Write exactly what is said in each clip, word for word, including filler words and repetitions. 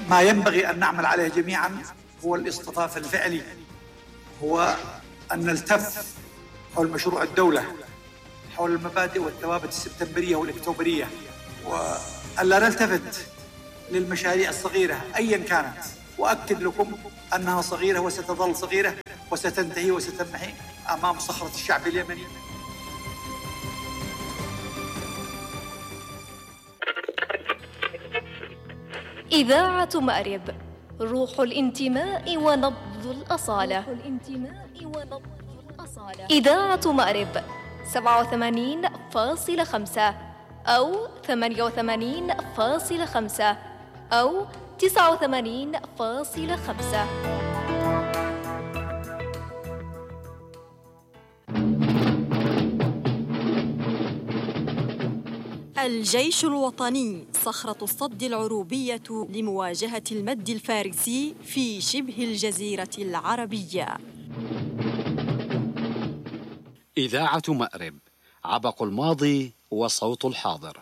ما ينبغي أن نعمل عليه جميعا هو الاصطفاف الفعلي، هو أن نلتف حول مشروع الدولة، حول المبادئ والثوابت السبتمبرية والأكتوبرية، وألا نلتفت للمشاريع الصغيرة أيا كانت، وأكد لكم أنها صغيرة وستظل صغيرة وستنتهي وستنمحي أمام صخرة الشعب اليمني. إذاعة مأرب، روح الانتماء ونبض الأصالة. إذاعة مأرب سبعة وثمانين فاصلة خمسة أو ثمانية وثمانين فاصلة خمسة أو تسعة وثمانين فاصلة خمسة. الجيش الوطني صخرة الصد العروبية لمواجهة المد الفارسي في شبه الجزيرة العربية. إذاعة مأرب، عبق الماضي وصوت الحاضر.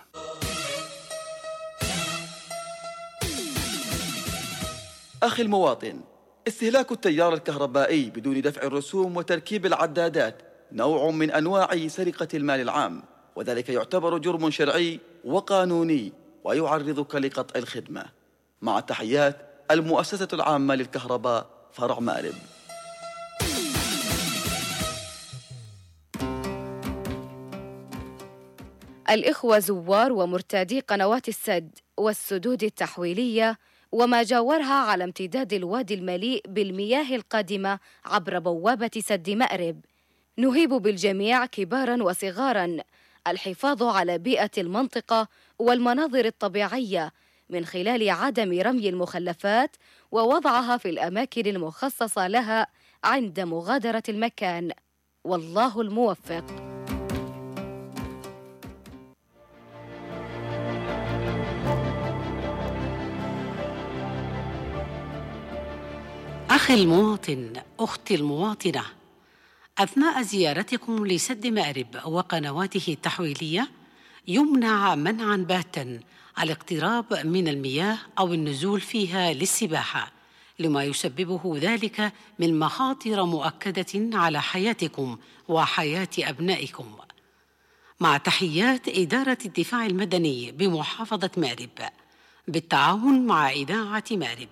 أخي المواطن، استهلاك التيار الكهربائي بدون دفع الرسوم وتركيب العدادات نوع من أنواع سرقة المال العام، وذلك يعتبر جرم شرعي وقانوني ويعرضك لقطع الخدمة. مع تحيات المؤسسة العامة للكهرباء فرع مأرب. الإخوة زوار ومرتادي قنوات السد والسدود التحويلية وما جاورها على امتداد الوادي المليء بالمياه القادمة عبر بوابة سد مأرب، نهيب بالجميع كباراً وصغاراً الحفاظ على بيئة المنطقة والمناظر الطبيعية من خلال عدم رمي المخلفات ووضعها في الأماكن المخصصة لها عند مغادرة المكان، والله الموفق. أخي المواطن، أختي المواطنة، أثناء زيارتكم لسد مأرب وقنواته التحويلية يمنع منعاً باتا الاقتراب من المياه أو النزول فيها للسباحة، لما يسببه ذلك من مخاطر مؤكدة على حياتكم وحياة أبنائكم. مع تحيات إدارة الدفاع المدني بمحافظة مأرب بالتعاون مع إذاعة مأرب.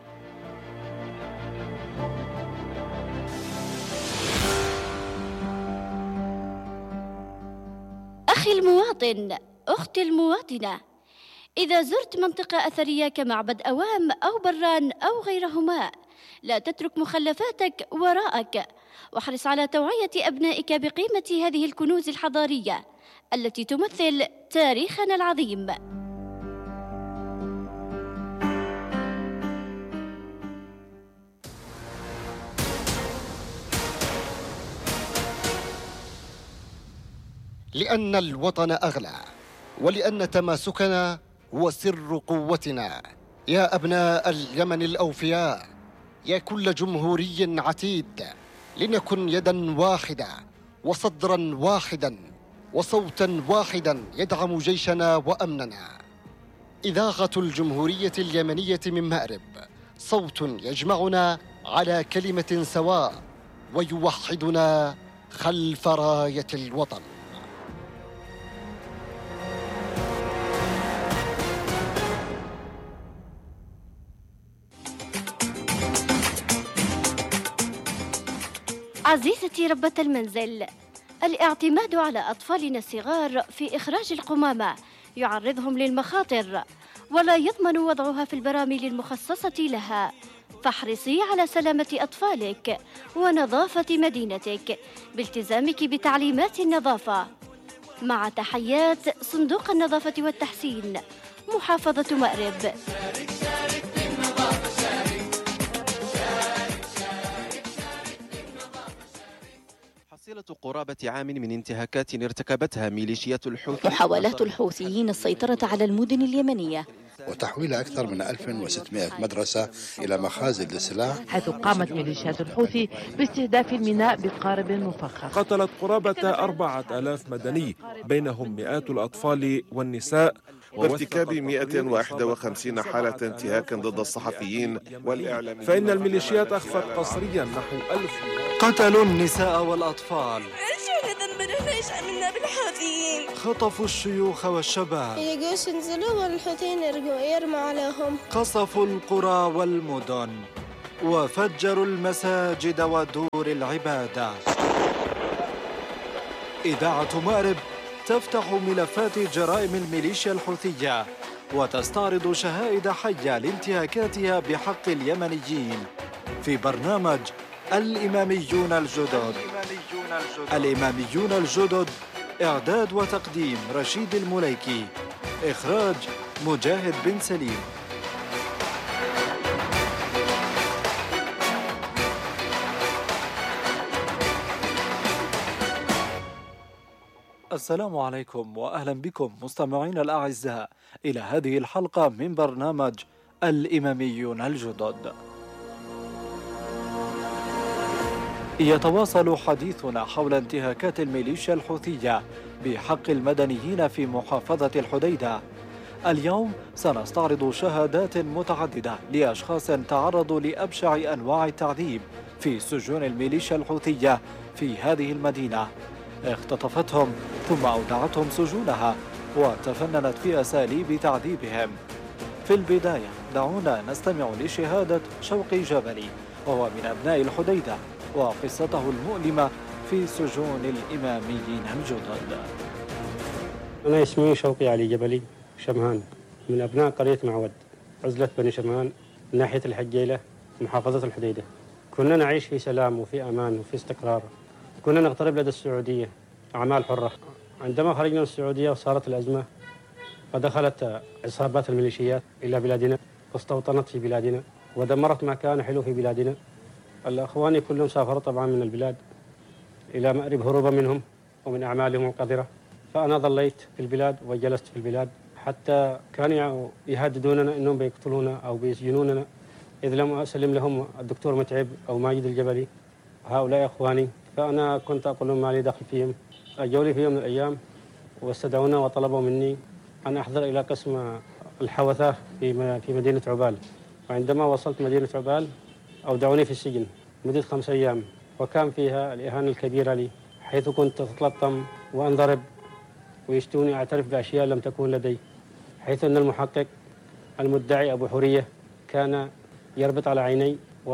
أخي المواطن، أختي المواطنة، إذا زرت منطقة أثرية كمعبد أوام أو بران أو غيرهما لا تترك مخلفاتك وراءك، واحرص على توعية أبنائك بقيمة هذه الكنوز الحضارية التي تمثل تاريخنا العظيم. لأن الوطن أغلى، ولأن تماسكنا هو سر قوتنا. يا أبناء اليمن الأوفياء، يا كل جمهوري عتيد، لنكن يدا واحدة وصدرا واحدا وصوتا واحدا يدعم جيشنا وأمننا. إذاعة الجمهورية اليمنية من مأرب، صوت يجمعنا على كلمة سواء ويوحدنا خلف راية الوطن. عزيزتي ربة المنزل، الاعتماد على أطفالنا الصغار في إخراج القمامة يعرضهم للمخاطر ولا يضمن وضعها في البراميل المخصصة لها، فاحرصي على سلامة أطفالك ونظافة مدينتك بالتزامك بتعليمات النظافة. مع تحيات صندوق النظافة والتحسين، محافظة مأرب. حصيلة قرابة عام من انتهاكات ارتكبتها ميليشيات الحوثي محاولات الحوثيين السيطرة على المدن اليمنية وتحويل أكثر من ألف وستمائة مدرسة إلى مخازن للسلاح، حيث قامت ميليشيات الحوثي باستهداف الميناء بقارب مفخخ. قتلت قرابة أربعة آلاف مدني بينهم مئات الأطفال والنساء وارتكاب مئة وواحد وخمسين حالة انتهاك ضد الصحفيين والإعلاميين. فإن الميليشيات أخفت قسريا نحو ألف. قتلوا النساء والأطفال. رجعنا ذنبنا ليش عملنا بالحوثيين. خطفوا الشيوخ والشباب. يلقوش ينزلوا والحوثيين يرموا عليهم. قصفوا القرى والمدن وفجروا المساجد ودور العبادة. إذاعة مأرب تفتح ملفات جرائم الميليشيا الحوثية وتستعرض شهائد حية لانتهاكاتها بحق اليمنيين في برنامج الإماميون الجدد. الإماميون الجدد، إعداد وتقديم رشيد المليكي، إخراج مجاهد بن سليم. السلام عليكم وأهلا بكم مستمعين الأعزاء إلى هذه الحلقة من برنامج الإماميون الجدد. يتواصل حديثنا حول انتهاكات الميليشيا الحوثية بحق المدنيين في محافظة الحديدة. اليوم سنستعرض شهادات متعددة لأشخاص تعرضوا لأبشع أنواع التعذيب في سجون الميليشيا الحوثية في هذه المدينة. اختطفتهم ثم أودعتهم سجونها وتفننت في أساليب تعذيبهم. في البداية دعونا نستمع لشهادة شوقي جبلي، وهو من أبناء الحديدة، وقصته المؤلمة في سجون الإماميين الجدد. أنا اسمي شوقي علي جبلي شمهان، من أبناء قرية معود، عزلة بني شمهان، من ناحية الحجيلة، محافظة الحديدة. كنا نعيش في سلام وفي أمان وفي استقرار. كنا نغترب لدى السعودية أعمال حرة. عندما خرجنا من السعودية وصارت الأزمة ودخلت عصابات الميليشيات إلى بلادنا واستوطنت في بلادنا ودمرت ما كان حلو في بلادنا. الأخواني كلهم سافروا طبعا من البلاد إلى مأرب هروبا منهم ومن أعمالهم القذرة. فأنا ظليت في البلاد وجلست في البلاد حتى كانوا يهددوننا أنهم بيقتلونا أو بيسجنوننا إذ لم أسلم لهم الدكتور متعب أو ماجد الجبلي. هؤلاء أخواني، فأنا كنت أقول لهم ما لي دخل فيهم. أجوا لي في يوم من الأيام واستدعونا وطلبوا مني أن أحضر إلى قسم الحوثة في في مدينة عبال. وعندما وصلت مدينة عبال أودعوني في السجن مدة خمس أيام، وكان فيها الإهانة الكبيرة لي، حيث كنت أتلطم وأنضرب ويشتوني أعترف بأشياء لم تكن لدي، حيث أن المحقق المدعي أبو حورية كان يربط على عيني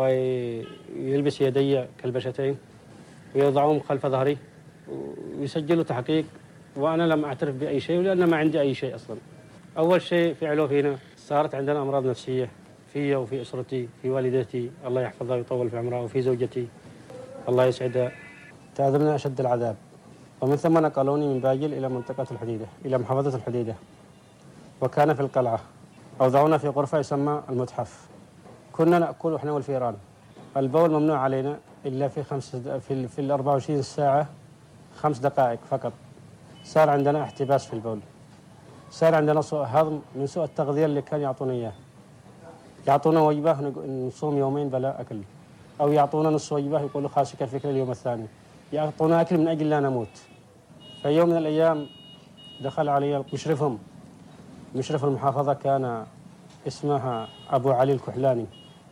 ويلبس يدي كالبشتين ويضعهم خلف ظهري ويسجلوا تحقيق، وأنا لم أعترف بأي شيء لأن ما عندي أي شيء أصلا. أول شيء فعلوا فينا، صارت عندنا أمراض نفسية في وفي أسرتي، في والدتي الله يحفظها ويطول في عمرها، وفي زوجتي الله يسعدها. تعذبنا أشد العذاب، ومن ثم نقلوني من باجل إلى منطقة الحديدة، إلى محافظة الحديدة، وكان في القلعة. أوضعونا في غرفة يسمى المتحف. كنا نأكل إحنا والفيران. البول ممنوع علينا إلا في خمس في في ال أربعة وعشرين ساعة خمس دقائق فقط. صار عندنا احتباس في البول. صار عندنا سوء هضم من سوء التغذية اللي كان يعطونا إياه. يعطونا وجبة نصوم يومين بلا أكل، أو يعطونا نص وجبة يقولوا خاصك الفكرة اليوم الثاني. يعطونا أكل من أجل لا نموت. في يوم من الأيام دخل علي مشرفهم، مشرف المحافظة كان اسمها أبو علي الكحلاني.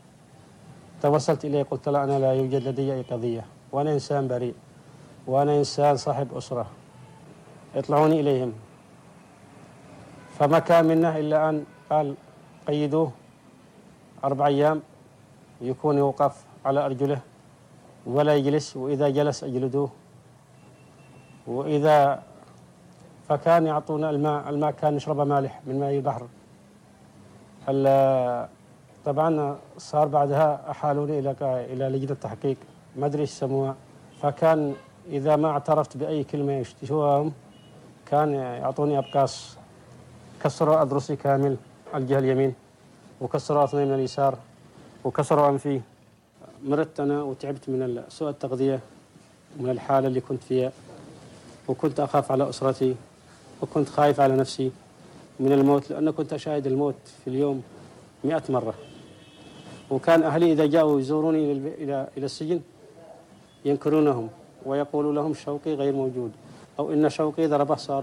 توصلت إليه قلت له أنا لا يوجد لدي أي قضية، وأنا إنسان بريء، وأنا إنسان صاحب أسرة، اطلعوني إليهم. فما كان منه إلا أن قال قيدوه أربع أيام يكون يوقف على أرجله ولا يجلس، وإذا جلس أجلدوه، وإذا فكان يعطونا الماء، الماء كان نشربه مالح من ماء البحر. طبعا صار بعدها أحالوني إلى إلى لجنة التحقيق، ما أدري إيش سموها. فكان إذا ما اعترفت بأي كلمة يشتهوهم كان يعطوني أبقاص. كسروا أضرسي كامل الجهة اليمين، وكسروا أثنين من اليسار، وكسروا أنفي. مرضت أنا وتعبت من سوء التغذية ومن الحالة اللي كنت فيها، وكنت أخاف على أسرتي، وكنت خايف على نفسي من الموت، لأنه كنت أشاهد الموت في اليوم مئة مرة. وكان أهلي إذا جاءوا يزوروني إلى إلى السجن ينكرونهم ويقولوا لهم شوقي غير موجود، أو إن شوقي ضربه صاروخ،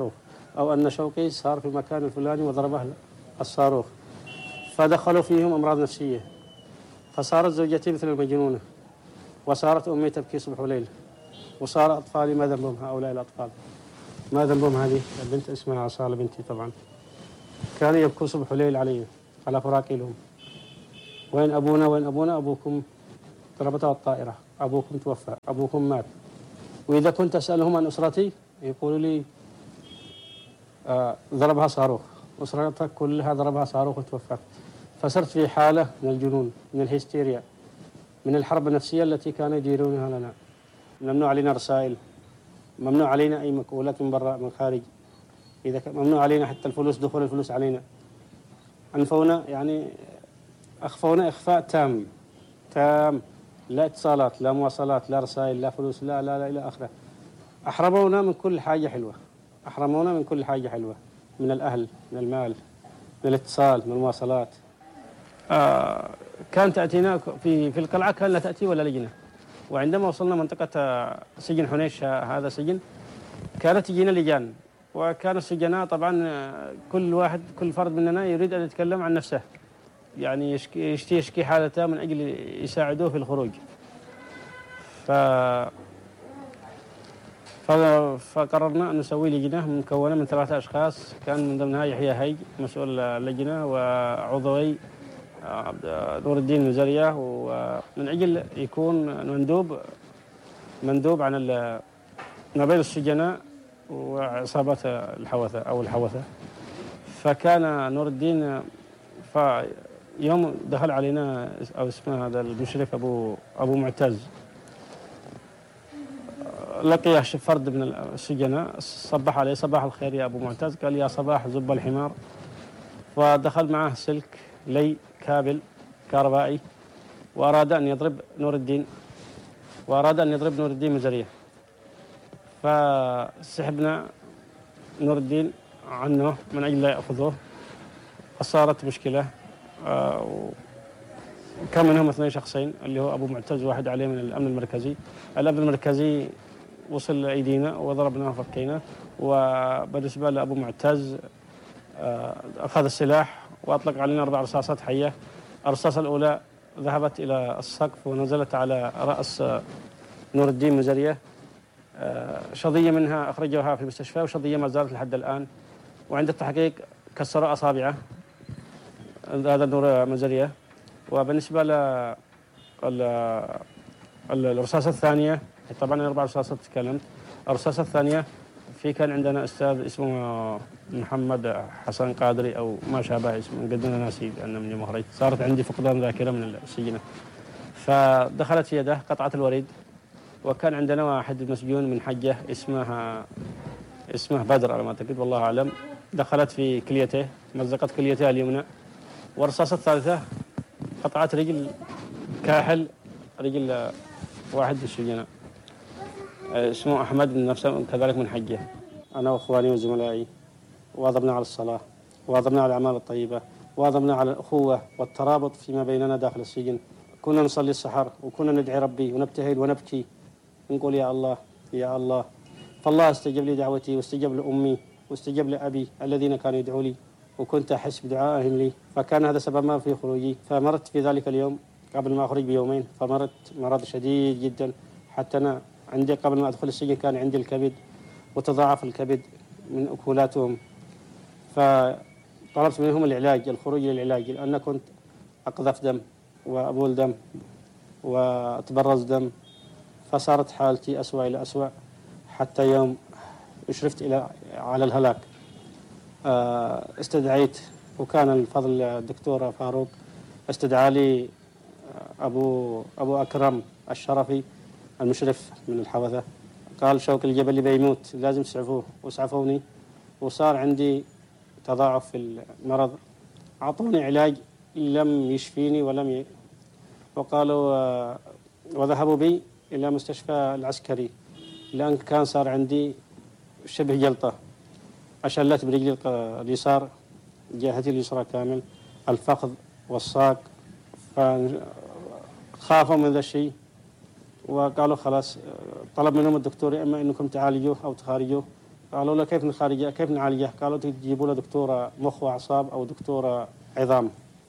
أو أن شوقي صار في المكان الفلاني وضربه الصاروخ، فدخلوا فيهم أمراض نفسية، فصارت زوجتي مثل المجنونة، وصارت أمي تبكي صبح وليل، وصار أطفالي ما ذنبهم هؤلاء الأطفال؟ ما ذنبهم هذه البنت اسمها عصالة بنتي طبعا، كانوا يبكوا صبح وليل علي على فراقي لهم. وين أبونا وين أبونا؟ أبوكم ضربته الطائرة، أبوكم توفى، أبوكم مات. وإذا كنت أسألهم عن أسرتي يقولوا لي آه ضربها صاروخ، أسرتك كلها ضربها صاروخ وتوفت. فصرت في حالة من الجنون، من الهستيريا، من الحرب النفسية التي كانوا يديرونها لنا. ممنوع علينا رسائل، ممنوع علينا أي مقولات من برا من خارج، إذا كان ممنوع علينا حتى الفلوس، دخول الفلوس علينا. أنفونا يعني أخفونا إخفاء تام تام، لا اتصالات لا مواصلات لا رسائل لا فلوس لا لا لا إلى آخره. أحرمونا من كل حاجة حلوة، أحرمونا من كل حاجة حلوة، من الأهل، من المال، من الاتصال، من المواصلات. آه كانت تأتينا في في القلعة، كان لا تأتي ولا لجنة. وعندما وصلنا منطقة سجن حنيش، هذا سجن، كانت تجينا لجان، وكان السجناء طبعا كل واحد كل فرد مننا يريد أن يتكلم عن نفسه، يعني يشكي يشتي يشكي حالته من أجل يساعدوه في الخروج. ف فقررنا أن نسوي لجنة مكونة من ثلاثة أشخاص، كان من ضمنها يحيى هيج مسؤول اللجنة، وعضوي نور الدين مزرية، ومن أجل يكون مندوب مندوب عن ما بين السجناء وعصابات الحوثة أو الحوثة. فكان نور الدين فيوم دخل علينا أو اسمه هذا المشرف أبو أبو معتز، لقيه فرد من السجناء، صبح عليه صباح الخير يا أبو معتز، قال يا صباح زب الحمار. فدخل معه سلك لي كابل كهربائي، وأراد أن يضرب نور الدين وأراد أن يضرب نور الدين مزرية. فسحبنا نور الدين عنه من أجل لا يأخذوه، فصارت مشكلة. كان منهم اثنين شخصين، اللي هو أبو معتز واحد عليه من الأمن المركزي. الأمن المركزي وصل لأيدينا وضربناه وفكينا. وبالنسبة لأبو معتز أخذ السلاح وأطلق علينا أربع رصاصات حية. الرصاصة الأولى ذهبت إلى السقف ونزلت على رأس نور الدين مزرية، شظية منها أخرجوها في المستشفى، وشظية ما زالت لحد الآن. وعند التحقيق كسروا أصابعه هذا نور مزرية. وبالنسبة للرصاصة الثانية، طبعا أربع رصاصات تكلمت. الرصاصة الثانية في كان عندنا أستاذ اسمه محمد حسن قادري أو ما شابه اسمه، قد أنا ناسي لأنه من يوم خرجت صارت عندي فقدان ذاكرة من السجنة. فدخلت في يده قطعة الوريد. وكان عندنا واحد مسجون من حجة اسمها اسمه بدر على ما أعتقد والله أعلم، دخلت في كليته، مزقت كليته اليمنى. والرصاصة الثالثة قطعت رجل كاحل رجل واحد من السجناء اسمه أحمد من نفسه كذلك من حجة. أنا وأخواني وزملائي واظبنا على الصلاة، واظبنا على الأعمال الطيبة، واظبنا على الأخوة والترابط فيما بيننا داخل السجن. كنا نصلي السحر وكنا ندعي ربي ونبتهل ونبكي، نقول يا الله يا الله. فالله استجب لي دعوتي واستجب لأمي واستجب لأبي الذين كانوا يدعوا لي، وكنت أحس بدعائهم لي، فكان هذا سبب ما في خروجي. فمرت في ذلك اليوم قبل ما أخرج بيومين، فمرت مرض شديد جدا، حتى أنا عندي قبل ما أدخل السجن كان عندي الكبد وتضاعف الكبد من أكولاتهم. فطلبت منهم العلاج، الخروج للعلاج، لأن كنت أقذف دم وأبول دم وأتبرز دم. فصارت حالتي أسوأ إلى أسوأ، حتى يوم أشرفت إلى على الهلاك استدعيت، وكان الفضل الدكتور فاروق استدعى لي أبو أبو أكرم الشرفي المشرف من الحوثة، قال شوقي الجبلي بيموت لازم تسعفوه، وسعفوني. وصار عندي تضاعف في المرض، أعطوني علاج لم يشفيني ولم ي... وقالوا وذهبوا بي إلى مستشفى العسكري، لأن كان صار عندي شبه جلطة، أشلت برجلي اليسار جهتي اليسرى كامل، الفخذ والساق. فخافوا من ذا الشيء وقالوا خلاص، طلب منهم الدكتور إما أنكم تعالجوه أو تخارجوه. قالوا له كيف نخرجه كيف نعالجه؟ قالوا تجيبوا له دكتورة مخ وأعصاب أو دكتورة عظام.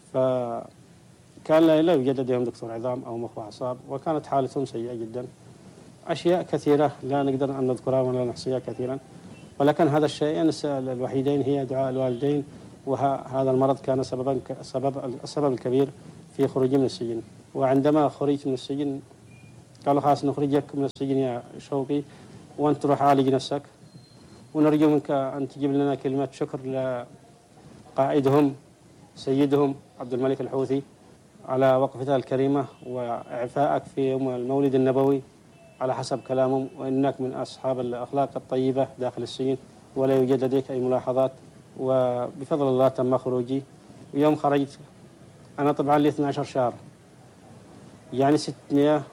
فكان لا يوجد لديهم دكتور عظام أو مخ وأعصاب، وكانت حالتهم سيئة جدا. أشياء كثيرة لا نقدر أن نذكرها ولا نحصيها كثيرا، ولكن هذا الشيئين الوحيدين هي دعاء الوالدين، وهذا المرض كان سببا سبب السبب الكبير في خروجي من السجن. وعندما خرجت من السجن قالوا خلاص نخرجك من السجن يا شوقي وأنت تروح عالج نفسك، ونرجو منك أن تجيب لنا كلمة شكر لقائدهم سيدهم عبد الملك الحوثي على وقفتها الكريمة وإعفائك في يوم المولد النبوي على حسب كلامهم، وإنك من أصحاب الأخلاق الطيبة داخل السجن ولا يوجد لديك أي ملاحظات. وبفضل الله تم خروجي. ويوم خرجت أنا طبعا لي اثني عشر شهر، يعني ستمائة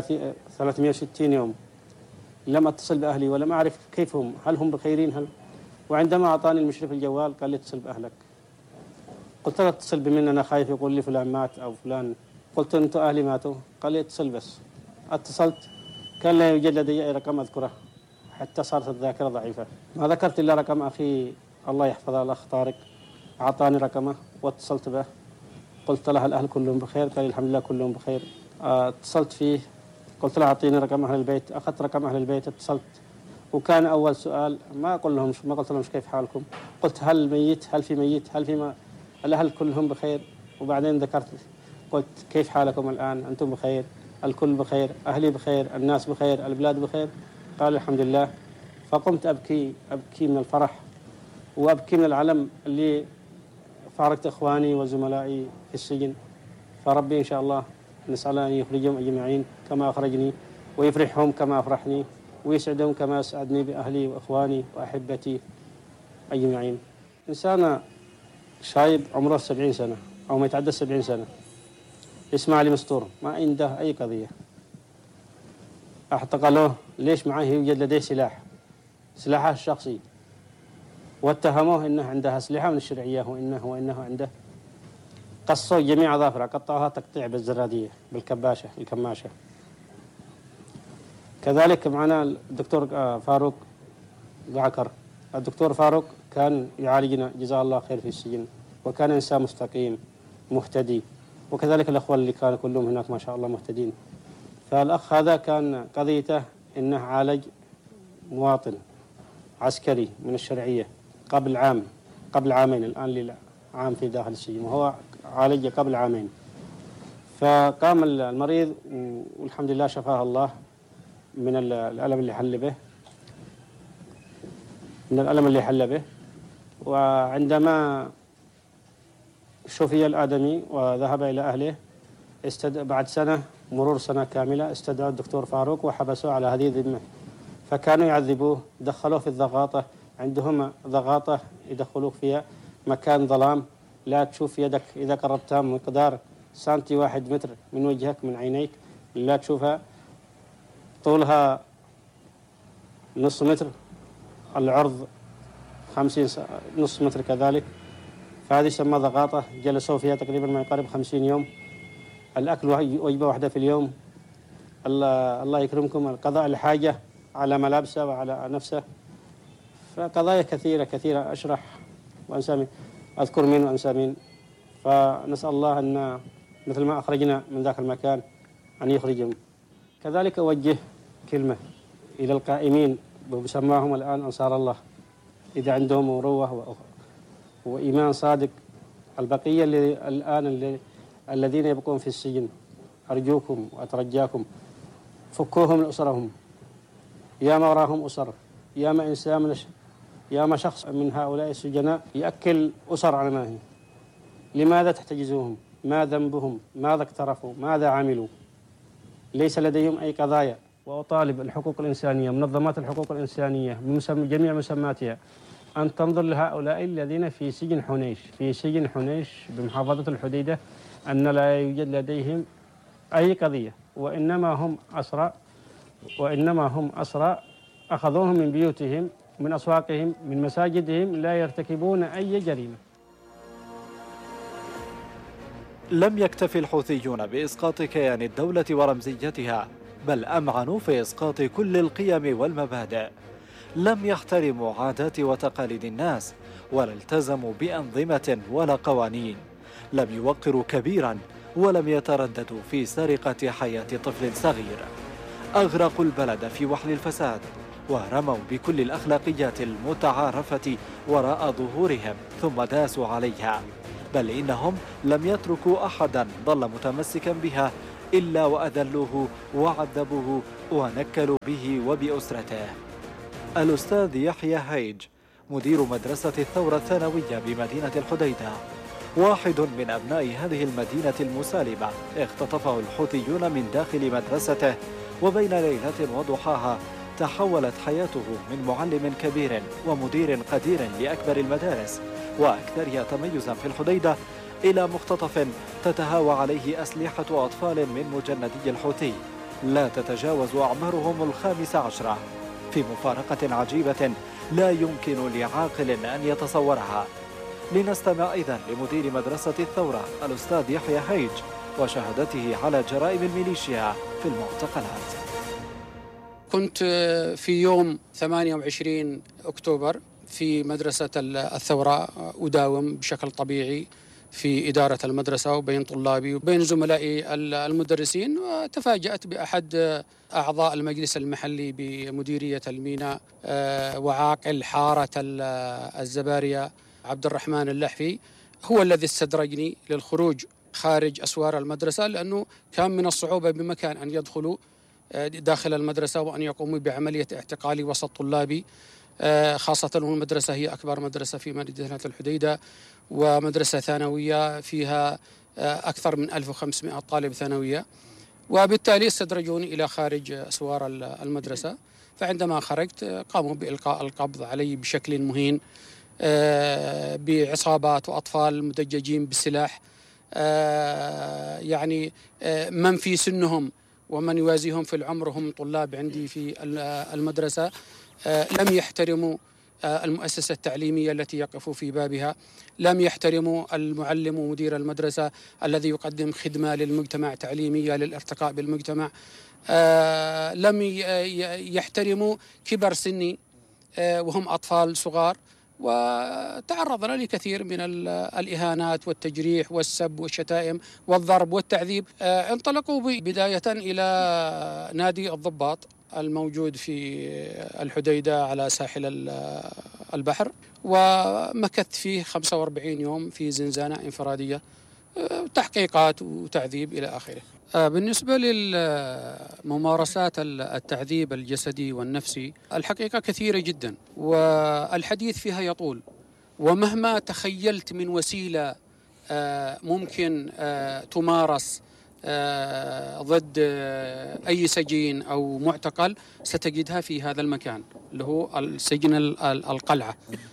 وستين يوم لم أتصل بأهلي ولم أعرف كيف هم، هل هم بخيرين هل. وعندما أعطاني المشرف الجوال قال لي اتصل بأهلك. قلت له اتصل بمن، أنا خايف يقول لي فلان مات أو فلان. قلت أنت أهلي ماتوا؟ قال لي اتصل بس. اتصلت كان لا يوجد لدي أي رقم أذكره، حتى صارت الذاكرة ضعيفة. ما ذكرت إلا رقم أخي الله يحفظه الأخ طارق، أعطاني رقمه واتصلت به. قلت له الأهل كلهم بخير؟ قال لي الحمد لله كلهم بخير. اتصلت فيه قلت له أعطيني رقم أهل البيت. أخذت رقم أهل البيت اتصلت، وكان أول سؤال ما أقول لهم ما قلت لهم كيف حالكم، قلت هل ميت هل في ميت هل في ما الأهل كلهم بخير. وبعدين ذكرت قلت كيف حالكم الآن أنتم بخير؟ الكل بخير، أهلي بخير، الناس بخير، البلاد بخير. قال الحمد لله. فقمت أبكي أبكي من الفرح وأبكي من العلم اللي فارقت إخواني وزملائي في السجن. فربي إن شاء الله نسأل أن يخرجهم أجمعين كما أخرجني، ويفرحهم كما أفرحني، ويسعدهم كما أسعدني بأهلي وإخواني وأحبتي أجمعين. إنسان شايب عمره سبعين سنة أو ما يتعدى سبعين سنة يسمع لي مستور ما عنده أي قضية، اعتقلوه ليش؟ معاه يوجد لديه سلاح سلاحه الشخصي، واتهموه إنه عنده أسلحة من الشرعية وإنه وإنه عنده. قصوا جميع أظافره، قطعوها تقطيع بالزرادية بالكباشة الكماشة. كذلك معنا الدكتور فاروق ضعكر. الدكتور فاروق كان يعالجنا جزاه الله خير في السجن، وكان إنسان مستقيم مهتدي، وكذلك الأخوة اللي كانوا كلهم هناك ما شاء الله مهتدين. فالأخ هذا كان قضيته إنه عالج مواطن عسكري من الشرعية قبل عام قبل عامين، الآن لي عام في داخل السجن، وهو عالج قبل عامين. فقام المريض والحمد لله شفاه الله من الألم اللي حل به من الألم اللي حل به. وعندما شفي الآدمي وذهب إلى أهله استد... بعد سنة مرور سنة كاملة استدعوا الدكتور فاروق وحبسوه على هذه الذمة. فكانوا يعذبوه، دخلوه في الضغاطة، عندهم ضغاطة يدخلوك فيها مكان ظلام، لا تشوف يدك إذا قربتها مقدار سنتي واحد متر من وجهك من عينيك لا تشوفها، طولها نص متر، العرض خمسين نص متر كذلك. فهذه يسمى ضغاطة، جلسوا فيها تقريبا ما يقارب خمسين يوم. الأكل وجبة واحدة في اليوم، الله يكرمكم القضاء الحاجة على ملابسه وعلى نفسه. فقضايا كثيرة كثيرة أشرح وأنسى أذكر مين وأنسى مين. فنسأل الله أن مثل ما أخرجنا من ذاك المكان أن يخرجهم. كذلك أوجه كلمة إلى القائمين بسماهم الآن أنصار الله، إذا عندهم مروة وإيمان صادق. البقية اللي الآن اللي الذين يبقون في السجن أرجوكم وأترجاكم فكوهم لأسرهم، يا ما وراهم أسر، يا ما إنسان من يا ما شخص من هؤلاء السجناء يأكل أسر على ما هي. لماذا تحتجزوهم؟ ما ذنبهم؟ ماذا اقترفوا؟ ماذا عملوا؟ ليس لديهم أي قضايا. وأطالب الحقوق الإنسانية، منظمات الحقوق الإنسانية بجميع مسماتها أن تنظر لهؤلاء الذين في سجن حنيش في سجن حنيش بمحافظة الحديدة، أن لا يوجد لديهم أي قضية، وإنما هم أسرى وإنما هم أسرى أخذوهم من بيوتهم، من أسواقهم، من مساجدهم، لا يرتكبون أي جريمة. لم يكتفي الحوثيون بإسقاط كيان الدولة ورمزيتها، بل أمعنوا في إسقاط كل القيم والمبادئ. لم يحترموا عادات وتقاليد الناس ولا التزموا بأنظمة ولا قوانين، لم يوقروا كبيرا ولم يترددوا في سرقة حياة طفل صغير، أغرقوا البلد في وحل الفساد ورموا بكل الأخلاقيات المتعارفة وراء ظهورهم ثم داسوا عليها، بل إنهم لم يتركوا أحدا ظل متمسكا بها إلا وأذلوه وعذبوه ونكلوا به وبأسرته. الأستاذ يحيى هيج مدير مدرسة الثورة الثانوية بمدينة الحديدة واحد من أبناء هذه المدينة المسالمة اختطفه الحوثيون من داخل مدرسته، وبين ليلة وضحاها تحولت حياته من معلم كبير ومدير قدير لأكبر المدارس وأكثرها تميزا في الحديدة إلى مختطف تتهاوى عليه أسلحة أطفال من مجندي الحوثي لا تتجاوز أعمارهم الخامس عشرة، في مفارقة عجيبة لا يمكن لعاقل أن يتصورها. لنستمع إذن لمدير مدرسة الثورة الأستاذ يحيى هيج وشهادته على جرائم الميليشيا في المعتقلات. كنت في يوم ثمانية وعشرين أكتوبر في مدرسة الثورة أداوم بشكل طبيعي في إدارة المدرسة وبين طلابي وبين زملائي المدرسين، وتفاجأت بأحد أعضاء المجلس المحلي بمديرية الميناء وعاقل حارة الزبارية عبد الرحمن اللحفي هو الذي استدرجني للخروج خارج أسوار المدرسة، لأنه كان من الصعوبة بمكان أن يدخلوا داخل المدرسة وأن يقوموا بعملية اعتقالي وسط طلابي، خاصة المدرسة هي أكبر مدرسة في مدينة الحديدة ومدرسة ثانوية فيها أكثر من ألف وخمسمائة طالب ثانوية، وبالتالي استدرجوني إلى خارج أسوار المدرسة. فعندما خرجت قاموا بإلقاء القبض علي بشكل مهين بعصابات وأطفال مدججين بالسلاح، يعني من في سنهم ومن يوازيهم في العمر هم طلاب عندي في المدرسة، لم يحترموا المؤسسة التعليمية التي يقفوا في بابها، لم يحترموا المعلم ومدير المدرسة الذي يقدم خدمة للمجتمع تعليمية للارتقاء بالمجتمع، لم يحترموا كبر سني وهم أطفال صغار، وتعرضنا لكثير من الإهانات والتجريح والسب والشتائم والضرب والتعذيب. انطلقوا بداية إلى نادي الضباط الموجود في الحديدة على ساحل البحر، ومكثت فيه خمسة وأربعين يوم في زنزانة انفرادية، تحقيقات وتعذيب إلى آخره. بالنسبة للممارسات التعذيب الجسدي والنفسي الحقيقة كثيرة جدا والحديث فيها يطول، ومهما تخيلت من وسيلة ممكن تمارس ضد أي سجين أو معتقل ستجدها في هذا المكان اللي هو السجن القلعة.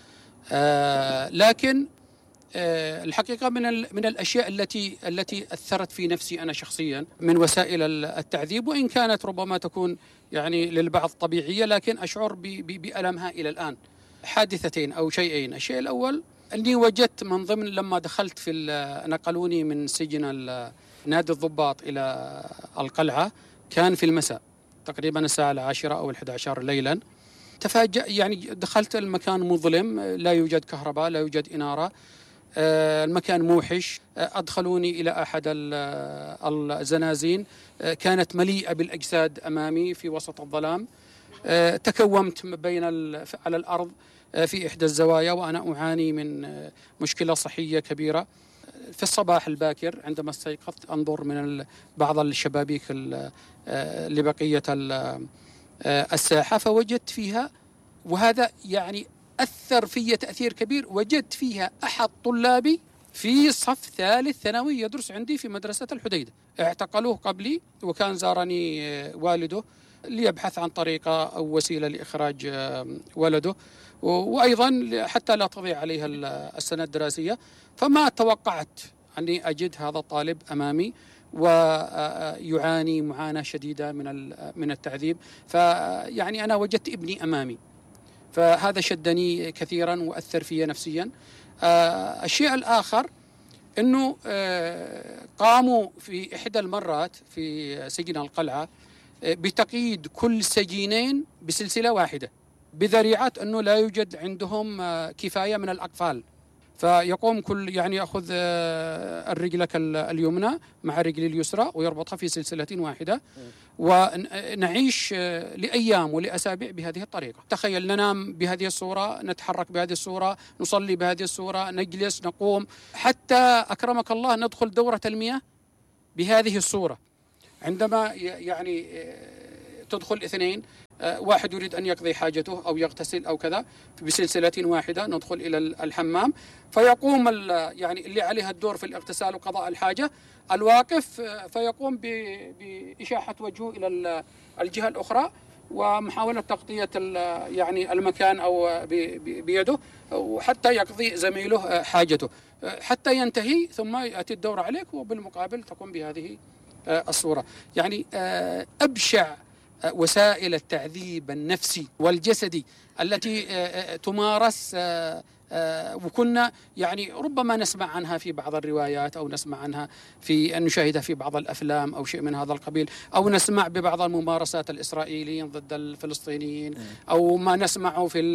لكن الحقيقة من من الأشياء التي التي أثرت في نفسي أنا شخصيا من وسائل التعذيب، وإن كانت ربما تكون يعني للبعض طبيعية، لكن أشعر بألمها إلى الآن. حادثتين أو شيئين. الشيء الأول أني وجدت من ضمن لما دخلت في نقلوني من سجن نادي الضباط إلى القلعة كان في المساء تقريبا الساعة العاشرة أو الحادية عشر ليلا. تفاجأ يعني دخلت المكان مظلم، لا يوجد كهرباء، لا يوجد إنارة، المكان موحش. أدخلوني إلى أحد الزنازين كانت مليئة بالأجساد أمامي في وسط الظلام. تكومت بين على الأرض في إحدى الزوايا وأنا أعاني من مشكلة صحية كبيرة. في الصباح الباكر عندما استيقظت أنظر من بعض الشبابيك لبقية الساحة، فوجدت فيها، وهذا يعني أثر في تأثير كبير، وجدت فيها أحد طلابي في صف ثالث ثانوي يدرس عندي في مدرسة الحديدة. اعتقلوه قبلي، وكان زارني والده ليبحث عن طريقة أو وسيلة لإخراج ولده، وأيضا حتى لا تضيع عليها السنة الدراسية. فما توقعت أني أجد هذا الطالب أمامي ويعاني معاناة شديدة من من التعذيب. فيعني أنا وجدت ابني أمامي، فهذا شدني كثيرا وأثر في نفسيا. الشيء الآخر أنه قاموا في إحدى المرات في سجن القلعة بتقييد كل سجينين بسلسلة واحدة بذريعة أنه لا يوجد عندهم كفاية من الأقفال، فيقوم كل يعني يأخذ الرجلك اليمنى مع رجل اليسرى ويربطها في سلسلة واحدة، ونعيش لأيام ولأسابيع بهذه الطريقة. تخيل ننام بهذه الصورة، نتحرك بهذه الصورة، نصلي بهذه الصورة، نجلس، نقوم، حتى أكرمك الله ندخل دورة المياه بهذه الصورة. عندما يعني تدخل اثنين، واحد يريد أن يقضي حاجته أو يغتسل أو كذا، بسلسلة واحدة ندخل إلى الحمام، فيقوم يعني اللي عليها الدور في الاغتسال وقضاء الحاجة، الواقف فيقوم بإشاحة وجهه إلى الجهة الأخرى ومحاولة تغطية يعني المكان أو بيده، وحتى يقضي زميله حاجته حتى ينتهي، ثم يأتي الدور عليك وبالمقابل تقوم بهذه الصورة. يعني أبشع وسائل التعذيب النفسي والجسدي التي تمارس، وكنا يعني ربما نسمع عنها في بعض الروايات أو نسمع عنها في أن نشاهدها في بعض الأفلام أو شيء من هذا القبيل، أو نسمع ببعض الممارسات الإسرائيليين ضد الفلسطينيين، أو ما نسمعه في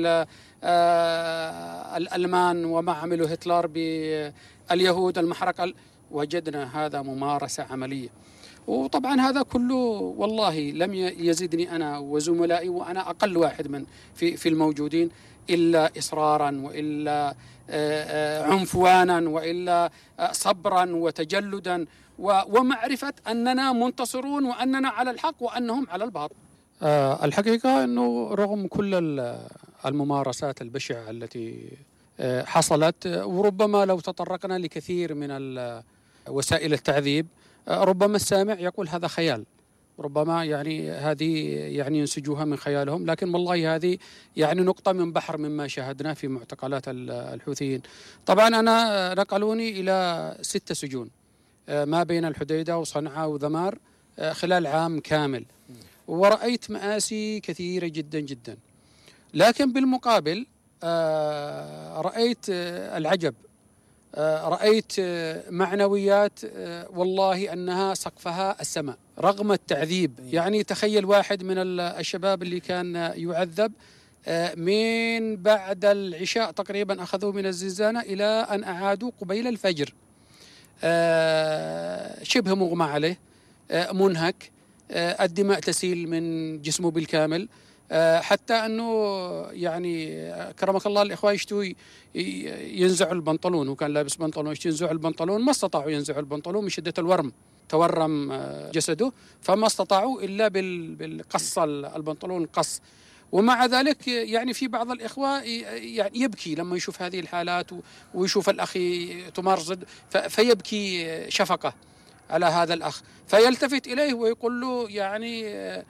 الألمان وما عمله هتلر باليهود المحرقة. وجدنا هذا ممارسة عملية، وطبعا هذا كله والله لم يزدني أنا وزملائي، وأنا أقل واحد من في في الموجودين، إلا إصرارا وإلا عنفوانا وإلا صبرا وتجلدا ومعرفة أننا منتصرون وأننا على الحق وأنهم على الباطل. الحقيقة أنه رغم كل الممارسات البشعة التي حصلت، وربما لو تطرقنا لكثير من وسائل التعذيب، ربما السامع يقول هذا خيال، ربما يعني هذه يعني ينسجوها من خيالهم، لكن والله هذه يعني نقطة من بحر مما شاهدناه في معتقلات الحوثيين. طبعا أنا نقلوني إلى ست سجون ما بين الحديدة وصنعاء وذمار خلال عام كامل، ورأيت مآسي كثيرة جدا جدا، لكن بالمقابل رأيت العجب، رأيت معنويات والله أنها سقفها السماء رغم التعذيب. يعني تخيل واحد من الشباب اللي كان يعذب من بعد العشاء تقريبا أخذوه من الزنزانة إلى أن أعادوا قبيل الفجر، شبه مغمى عليه، منهك، الدماء تسيل من جسمه بالكامل، حتى أنه يعني كرمك الله الإخوة يشتوا ينزعوا البنطلون، وكان لابس بنطلون، يشتوا ينزعوا البنطلون، ما استطاعوا ينزعوا البنطلون من شدة الورم، تورم جسده، فما استطاعوا إلا بالقص البنطلون قص. ومع ذلك يعني في بعض الإخوة يعني يبكي لما يشوف هذه الحالات ويشوف الأخ تمارس، فيبكي شفقة على هذا الأخ، فيلتفت إليه ويقول له يعني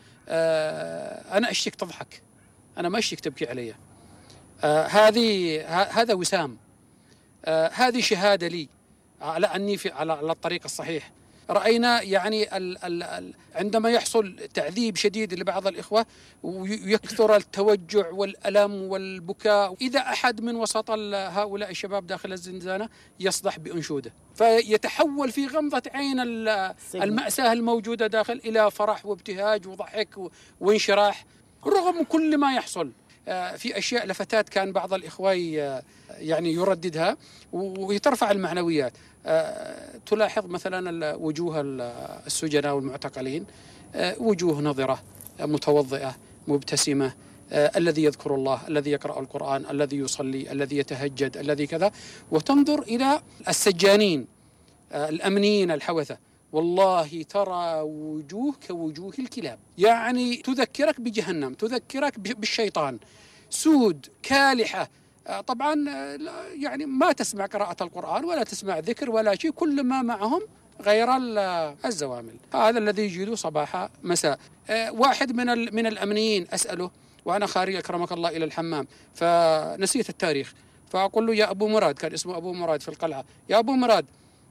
آه أنا أشتك تضحك، أنا ما أشتك تبكي علي، آه هذه هذا وسام، آه هذه شهادة لي على أني في على, على الطريق الصحيح. رأينا يعني ال ال ال عندما يحصل تعذيب شديد لبعض الإخوة ويكثر التوجع والألم والبكاء، إذا أحد من وسط هؤلاء الشباب داخل الزنزانة يصدح بأنشودة، فيتحول في غمضة عين المأساة الموجودة داخل إلى فرح وابتهاج وضحك وانشراح، رغم كل ما يحصل. في أشياء لفتات كان بعض الإخوة يعني يرددها ويترفع المعنويات. تلاحظ مثلا وجوه السجناء والمعتقلين وجوه نظرة متوضئة مبتسمة، الذي يذكر الله، الذي يقرأ القرآن، الذي يصلي، الذي يتهجد، الذي كذا، وتنظر إلى السجانين الأمنيين الحوثة، والله ترى وجوه كوجوه الكلاب، يعني تذكرك بجهنم، تذكرك بالشيطان، سود كالحة. طبعا يعني ما تسمع قراءة القرآن ولا تسمع ذكر ولا شيء، كل ما معهم غير الزوامل. هذا الذي يجد صباح مساء. واحد من من الأمنيين أسأله وأنا خارج أكرمك الله إلى الحمام، فنسيت التاريخ، فأقول له يا أبو مراد، كان اسمه أبو مراد في القلعة، يا أبو مراد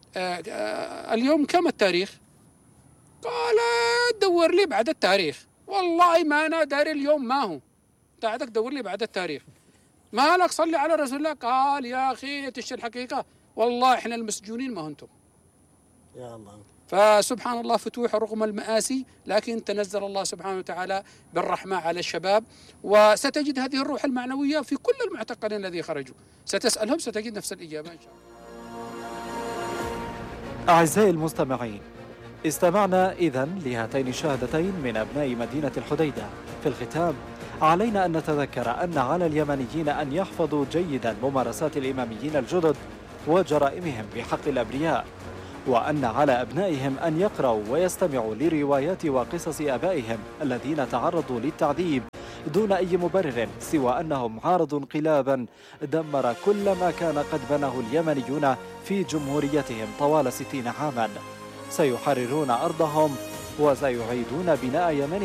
اليوم كم التاريخ؟ قال دور لي بعد التاريخ. والله ما أنا داري اليوم ما هو، تعالك دور لي بعد التاريخ. ما لك صلي على رسول الله. قال يا أخي تشتري الحقيقة، والله إحنا المسجونين ما هنتم، يا الله. فسبحان الله فتوح رغم المآسي، لكن تنزل الله سبحانه وتعالى بالرحمة على الشباب، وستجد هذه الروح المعنوية في كل المعتقلين الذين خرجوا، ستسألهم ستجد نفس الإجابة إن شاء الله. أعزائي المستمعين، استمعنا إذن لهاتين الشهادتين من أبناء مدينة الحديدة. في الختام علينا أن نتذكر أن على اليمنيين أن يحفظوا جيدا ممارسات الإماميين الجدد وجرائمهم بحق الأبرياء، وأن على أبنائهم أن يقرأوا ويستمعوا لروايات وقصص آبائهم الذين تعرضوا للتعذيب دون أي مبرر سوى أنهم عارضوا انقلابا دمر كل ما كان قد بناه اليمنيون في جمهوريتهم طوال ستين عاما. سيحررون أرضهم وسيعيدون بناء يمنهم